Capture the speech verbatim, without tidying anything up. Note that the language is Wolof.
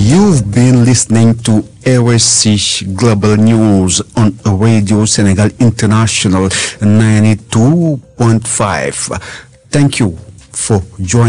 You've been listening to R S C Global News on Radio Senegal International ninety-two point five. Thank you for joining